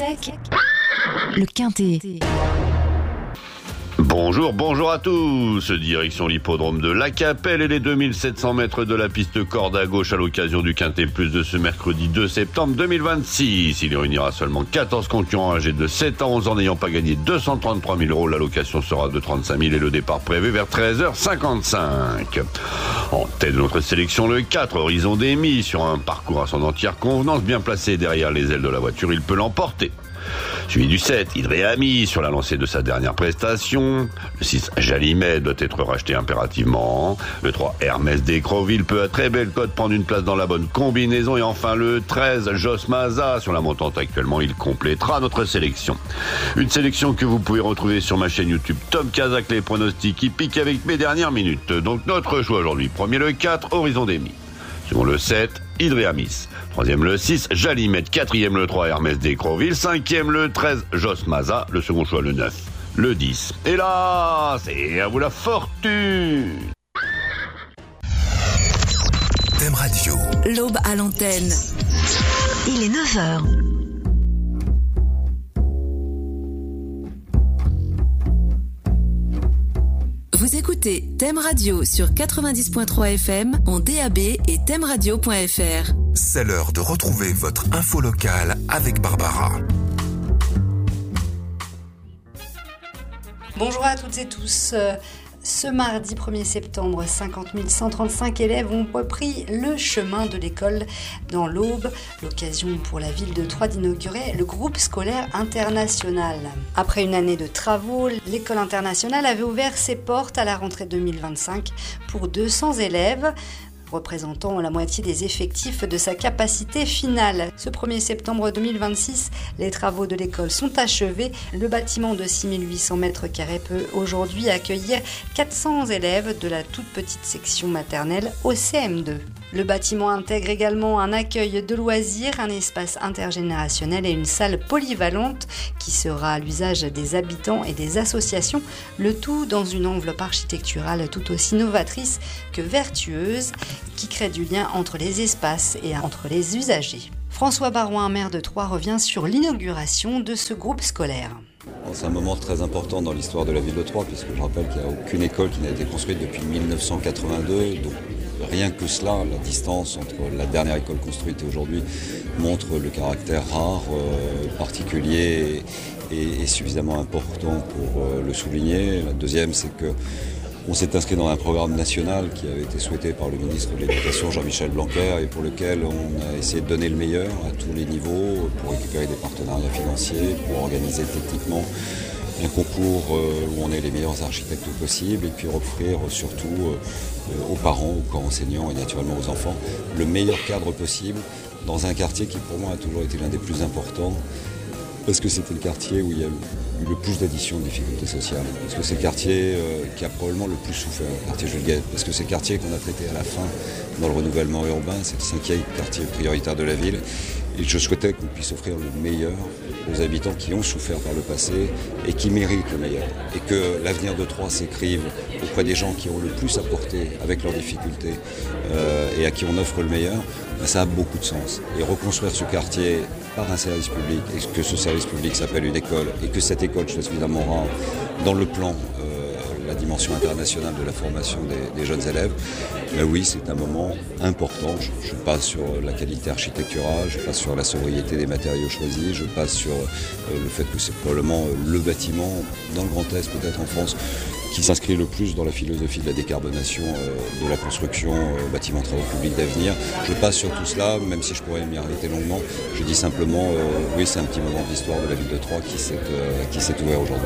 avec le Quintet. Bonjour à tous. Direction l'hippodrome de La Capelle et les 2700 mètres de la piste corde à gauche à l'occasion du Quintet Plus de ce mercredi 2 septembre 2026. Il y réunira seulement 14 concurrents âgés de 7 à 11 ans n'ayant pas gagné 233 000 €. La location sera de 35 000 et le départ prévu vers 13h55. En tête de notre sélection, le 4, Horizon d'Émis, sur un parcours à son entière convenance, bien placé derrière les ailes de la voiture, il peut l'emporter. Suivi du 7, Idréami, sur la lancée de sa dernière prestation. Le 6, Jalimet, doit être racheté impérativement. Le 3, Hermès d'Écroville peut à très belle cote prendre une place dans la bonne combinaison. Et enfin le 13, Jos Maza, sur la montante actuellement, il complétera notre sélection. Une sélection que vous pouvez retrouver sur ma chaîne YouTube Tom Kazak, les pronostics hippiques avec mes dernières minutes. Donc notre choix aujourd'hui, premier le 4, Horizon d'Émis. Second le 7, Idréamis. Troisième le 6, Jalimet. Quatrième le 3, Hermès d'Écroville. Cinquième le 13, Jos Maza. Le second choix le 9, le 10. Et là, c'est à vous la fortune. Thème Radio. L'aube à l'antenne. Il est 9h. Vous écoutez Thème Radio sur 90.3 FM en DAB et thèmeradio.fr. C'est l'heure de retrouver votre info locale avec Barbara. Bonjour à toutes et tous. Ce mardi 1er septembre, 50 135 élèves ont repris le chemin de l'école dans l'Aube. L'occasion pour la ville de Troyes d'inaugurer le groupe scolaire international. Après une année de travaux, l'école internationale avait ouvert ses portes à la rentrée 2025 pour 200 élèves, représentant la moitié des effectifs de sa capacité finale. Ce 1er septembre 2026, les travaux de l'école sont achevés. Le bâtiment de 6800 mètres carrés peut aujourd'hui accueillir 400 élèves de la toute petite section maternelle au CM2. Le bâtiment intègre également un accueil de loisirs, un espace intergénérationnel et une salle polyvalente qui sera à l'usage des habitants et des associations, le tout dans une enveloppe architecturale tout aussi novatrice que vertueuse, qui crée du lien entre les espaces et entre les usagers. François Barouin, maire de Troyes, revient sur l'inauguration de ce groupe scolaire. C'est un moment très important dans l'histoire de la ville de Troyes, puisque je rappelle qu'il n'y a aucune école qui n'a été construite depuis 1982. Donc rien que cela, la distance entre la dernière école construite et aujourd'hui, montre le caractère rare, particulier et suffisamment important pour le souligner. La deuxième, c'est que on s'est inscrit dans un programme national qui avait été souhaité par le ministre de l'Éducation, Jean-Michel Blanquer, et pour lequel on a essayé de donner le meilleur à tous les niveaux pour récupérer des partenariats financiers, pour organiser techniquement un concours où on ait les meilleurs architectes possibles et puis offrir surtout aux parents, aux corps enseignants et naturellement aux enfants le meilleur cadre possible dans un quartier qui pour moi a toujours été l'un des plus importants, parce que c'était le quartier où il y a eu le plus d'additions de difficultés sociales, parce que c'est le quartier qui a probablement le plus souffert, le quartier Jules Guesde, parce que c'est le quartier qu'on a traité à la fin dans le renouvellement urbain, c'est le 5e quartier prioritaire de la ville, et je souhaitais qu'on puisse offrir le meilleur aux habitants qui ont souffert par le passé et qui méritent le meilleur, et que l'avenir de Troyes s'écrive auprès des gens qui ont le plus apporté avec leurs difficultés et à qui on offre le meilleur, ça a beaucoup de sens. Et reconstruire ce quartier par un service public, et que ce service public s'appelle une école, et que cette école soit suffisamment rare dans le plan, la dimension internationale de la formation des jeunes élèves, mais oui, c'est un moment important. Je passe sur la qualité architecturale, je passe sur la sobriété des matériaux choisis, je passe sur le fait que c'est probablement le bâtiment dans le Grand Est, peut-être en France, qui s'inscrit le plus dans la philosophie de la décarbonation de la construction bâtiments travaux publics d'avenir. Je passe sur tout cela, même si je pourrais m'y arrêter longuement. Je dis simplement, oui, c'est un petit moment de l'histoire de la ville de Troyes qui s'est ouvert aujourd'hui.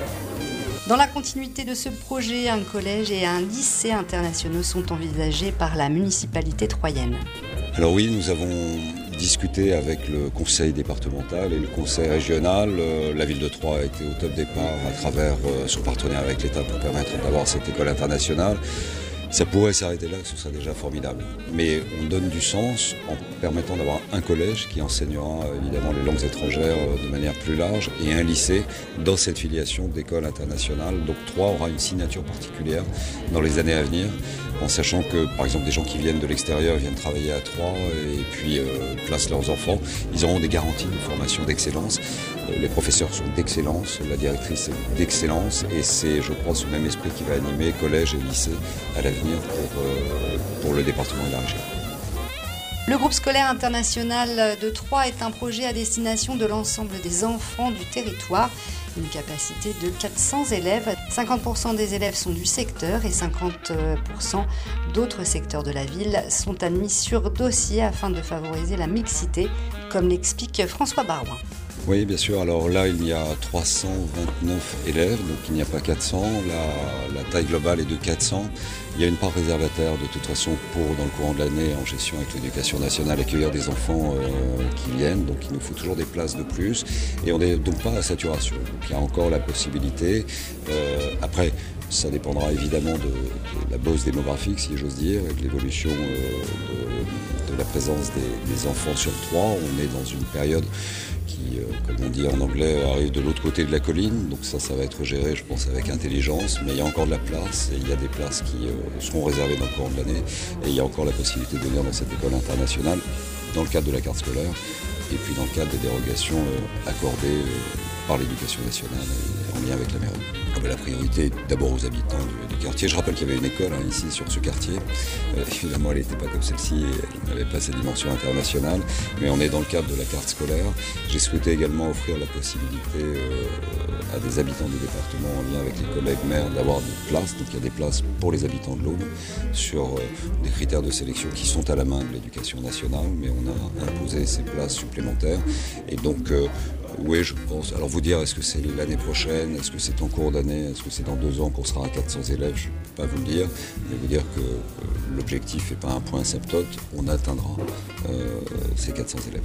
Dans la continuité de ce projet, un collège et un lycée internationaux sont envisagés par la municipalité troyenne. Alors oui, nous avons discuté avec le conseil départemental et le conseil régional. La ville de Troyes a été au top départ à travers son partenariat avec l'État pour permettre d'avoir cette école internationale. Ça pourrait s'arrêter là, ce serait déjà formidable. Mais on donne du sens en permettant d'avoir un collège qui enseignera évidemment les langues étrangères de manière plus large et un lycée dans cette filiation d'école internationale. Donc Troyes aura une signature particulière dans les années à venir, en sachant que par exemple des gens qui viennent de l'extérieur viennent travailler à Troyes et puis placent leurs enfants. Ils auront des garanties de formation d'excellence. Les professeurs sont d'excellence, la directrice est d'excellence et c'est, je pense, ce même esprit qui va animer collège et lycée à l'avenir pour le département et la région. Le groupe scolaire international de Troyes est un projet à destination de l'ensemble des enfants du territoire. Une capacité de 400 élèves. 50% des élèves sont du secteur et 50% d'autres secteurs de la ville sont admis sur dossier afin de favoriser la mixité, comme l'explique François Barouin. Oui, bien sûr. Alors là, il y a 329 élèves, donc il n'y a pas 400. La taille globale est de 400. Il y a une part réservataire de toute façon pour, dans le courant de l'année, en gestion avec l'éducation nationale, accueillir des enfants qui viennent. Donc il nous faut toujours des places de plus. Et on n'est donc pas à saturation. Donc il y a encore la possibilité. Après, ça dépendra évidemment de la bosse démographique, si j'ose dire, et de l'évolution de la présence des enfants sur Troyes. On est dans une période qui, comme on dit en anglais, arrive de l'autre côté de la colline. Donc ça va être géré, je pense, avec intelligence. Mais il y a encore de la place et il y a des places qui seront réservées dans le courant de l'année. Et il y a encore la possibilité de venir dans cette école internationale dans le cadre de la carte scolaire et puis dans le cadre des dérogations accordées par l'éducation nationale et en lien avec la mairie. La priorité est d'abord aux habitants du quartier. Je rappelle qu'il y avait une école ici sur ce quartier. Évidemment, elle n'était pas comme celle-ci, elle n'avait pas sa dimension internationale, mais on est dans le cadre de la carte scolaire. J'ai souhaité également offrir la possibilité à des habitants du département en lien avec les collègues maires d'avoir des places. Donc il y a des places pour les habitants de l'Aube sur des critères de sélection qui sont à la main de l'éducation nationale, mais on a imposé ces places supplémentaires. Et donc oui, je pense. Alors vous dire, est-ce que c'est l'année prochaine, est-ce que c'est en cours d'année, est-ce que c'est dans 2 ans qu'on sera à 400 élèves, je ne peux pas vous le dire, mais vous dire que l'objectif n'est pas un point asymptote, on atteindra ces 400 élèves.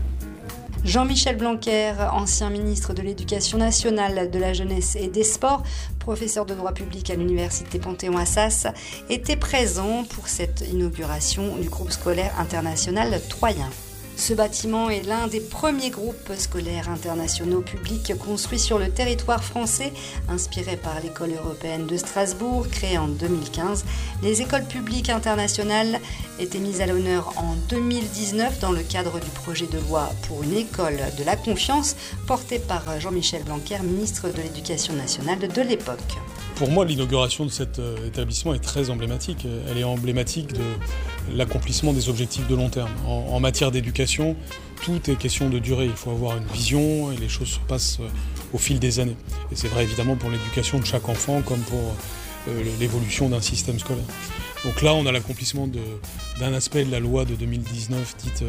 Jean-Michel Blanquer, ancien ministre de l'Éducation nationale, de la jeunesse et des sports, professeur de droit public à l'université Panthéon-Assas, était présent pour cette inauguration du groupe scolaire international troyen. Ce bâtiment est l'un des premiers groupes scolaires internationaux publics construits sur le territoire français, inspiré par l'école européenne de Strasbourg, créée en 2015. Les écoles publiques internationales étaient mises à l'honneur en 2019 dans le cadre du projet de loi pour une école de la confiance, porté par Jean-Michel Blanquer, ministre de l'Éducation nationale de l'époque. Pour moi, l'inauguration de cet établissement est très emblématique. Elle est emblématique de l'accomplissement des objectifs de long terme. En matière d'éducation, tout est question de durée. Il faut avoir une vision et les choses se passent au fil des années. Et c'est vrai évidemment pour l'éducation de chaque enfant comme pour l'évolution d'un système scolaire. Donc là, on a l'accomplissement d'un aspect de la loi de 2019, dite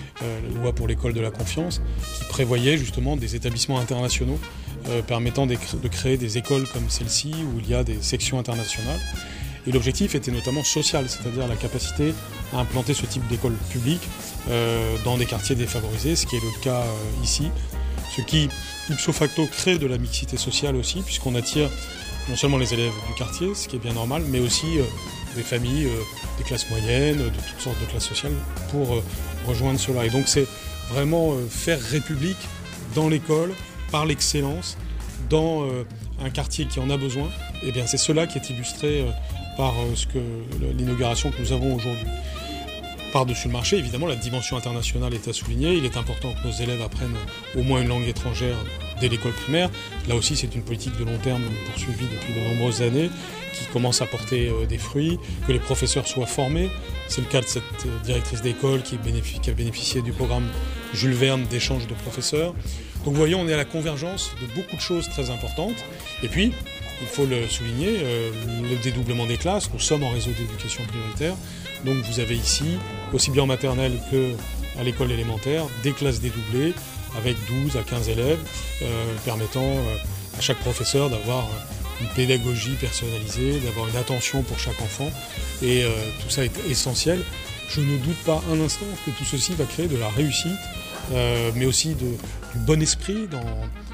loi pour l'école de la confiance, qui prévoyait justement des établissements internationaux permettant de créer des écoles comme celle-ci, où il y a des sections internationales. Et l'objectif était notamment social, c'est-à-dire la capacité à implanter ce type d'école publique dans des quartiers défavorisés, ce qui est le cas ici. Ce qui, ipso facto, crée de la mixité sociale aussi, puisqu'on attire non seulement les élèves du quartier, ce qui est bien normal, mais aussi des familles, des classes moyennes, de toutes sortes de classes sociales, pour rejoindre cela. Et donc c'est vraiment faire république dans l'école, par l'excellence, dans un quartier qui en a besoin. Et bien c'est cela qui est illustré par l'inauguration que nous avons aujourd'hui. Par-dessus le marché, évidemment, la dimension internationale est à souligner. Il est important que nos élèves apprennent au moins une langue étrangère dès l'école primaire. Là aussi, c'est une politique de long terme poursuivie depuis de nombreuses années, qui commence à porter des fruits, que les professeurs soient formés. C'est le cas de cette directrice d'école qui a bénéficié du programme Jules Verne d'échange de professeurs. Donc vous voyez, on est à la convergence de beaucoup de choses très importantes. Et puis, il faut le souligner, le dédoublement des classes. Nous sommes en réseau d'éducation prioritaire. Donc vous avez ici, aussi bien en maternelle qu'à l'école élémentaire, des classes dédoublées avec 12 à 15 élèves, permettant à chaque professeur d'avoir une pédagogie personnalisée, d'avoir une attention pour chaque enfant. Et tout ça est essentiel. Je ne doute pas un instant que tout ceci va créer de la réussite, mais aussi du bon esprit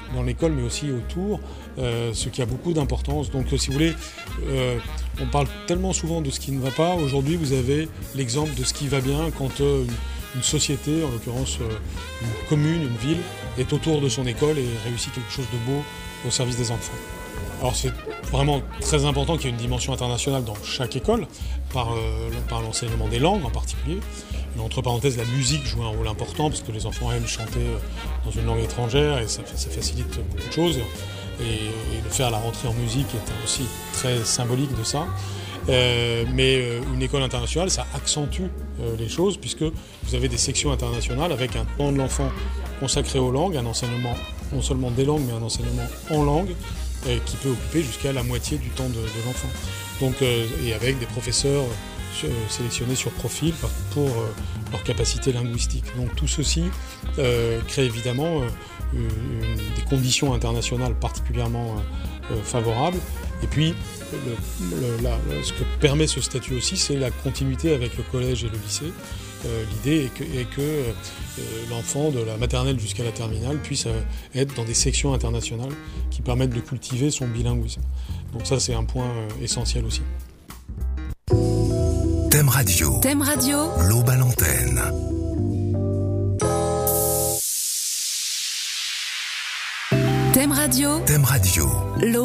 dans l'école, mais aussi autour, ce qui a beaucoup d'importance. Donc, si vous voulez, on parle tellement souvent de ce qui ne va pas. Aujourd'hui, vous avez l'exemple de ce qui va bien quand une société, en l'occurrence une commune, une ville, est autour de son école et réussit quelque chose de beau au service des enfants. Alors c'est vraiment très important qu'il y ait une dimension internationale dans chaque école, par l'enseignement des langues en particulier. Mais entre parenthèses, la musique joue un rôle important parce que les enfants aiment chanter dans une langue étrangère et ça facilite beaucoup de choses. Et de faire la rentrée en musique est aussi très symbolique de ça. Mais une école internationale, ça accentue les choses puisque vous avez des sections internationales avec un temps de l'enfant consacré aux langues, un enseignement non seulement des langues mais un enseignement en langue qui peut occuper jusqu'à la moitié du temps de l'enfant. Donc, et avec des professeurs sélectionnés sur profil pour leur capacité linguistique. Donc tout ceci crée évidemment des conditions internationales particulièrement favorables. Et puis, ce que permet ce statut aussi, c'est la continuité avec le collège et le lycée. L'idée est que l'enfant, de la maternelle jusqu'à la terminale, puisse être dans des sections internationales qui permettent de cultiver son bilinguisme. Donc ça, c'est un point essentiel aussi. Thème Radio. Thème Radio. L'Aube à l'antenne. Thème Radio. Thème Radio. L'Aube